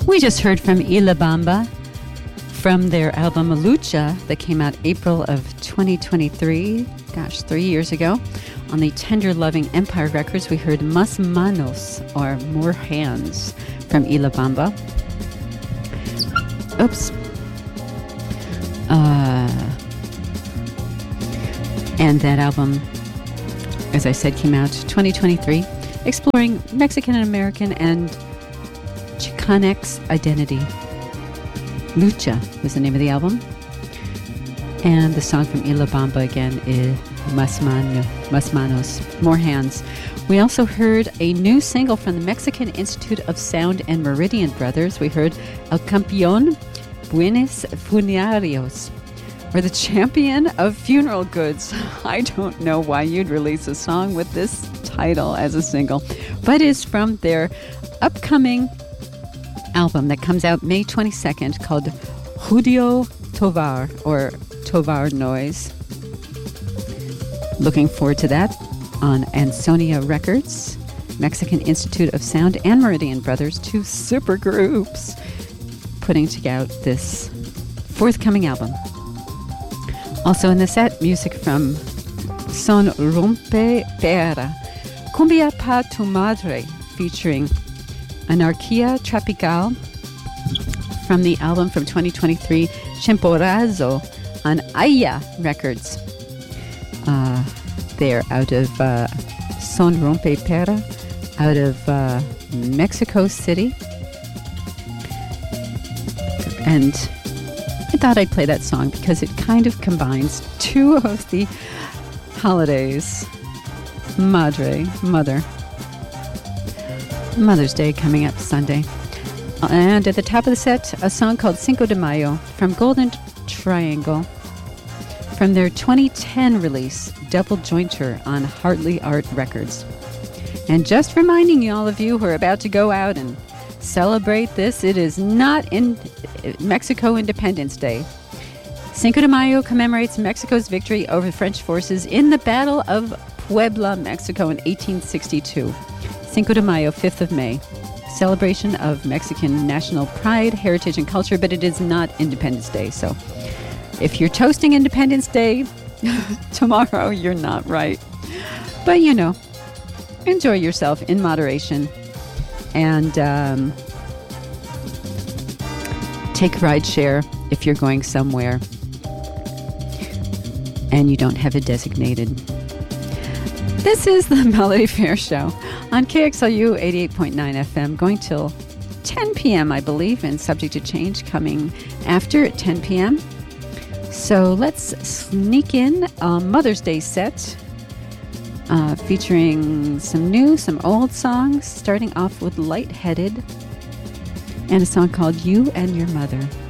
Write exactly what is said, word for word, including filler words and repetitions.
We just heard from Ilabamba from their album Lucha that came out April of twenty twenty-three, gosh, three years ago. On the Tender Loving Empire Records, we heard Mas Manos, or More Hands, from Ilabamba. Oops. Uh, and that album, as I said, came out twenty twenty-three, exploring Mexican and American and Chicanx identity. Lucha was the name of the album. And the song from Ilabamba again is Mas Mano, Mas Manos, More Hands. We also heard a new single from the Mexican Institute of Sound and Meridian Brothers. We heard El Campeón Buenos Funerarios, or the Champion of Funeral Goods. I don't know why you'd release a song with this title as a single, but it's from their upcoming album that comes out May twenty-second called Judio Tovar, or Tovar Noise. Looking forward to that on Ansonia Records, Mexican Institute of Sound and Meridian Brothers, two super groups putting together this forthcoming album. Also in the set, music from Son Rompe Pera, Cumbia Pa Tu Madre, featuring Anarquia Tropical from the album from twenty twenty-three, Chimborazo, on Aya Records. Uh, they're out of uh, Son Rompe Pera, out of uh, Mexico City. And I thought I'd play that song because it kind of combines two of the holidays. Madre, Mother. Mother's Day coming up Sunday. And at the top of the set, a song called Cinco de Mayo from Golden Triangle from their twenty ten release, Double Jointer, on Hartley Art Records. And just reminding you, all of you who are about to go out and celebrate this, it is not in Mexico Independence Day. Cinco de Mayo commemorates Mexico's victory over French forces in the Battle of Puebla, Mexico in eighteen sixty-two. Cinco de Mayo, fifth of May. Celebration of Mexican national pride, heritage, and culture, but it is not Independence Day. So if you're toasting Independence Day tomorrow, you're not right. But, you know, enjoy yourself in moderation. And um, take rideshare if you're going somewhere and you don't have it designated. This is the Melody Fair Show on K X L U eighty-eight point nine F M, going till ten p.m., I believe, and subject to change coming after at ten p.m. So let's sneak in a Mother's Day set uh, featuring some new, some old songs, starting off with Lightheaded and a song called You and Your Mother.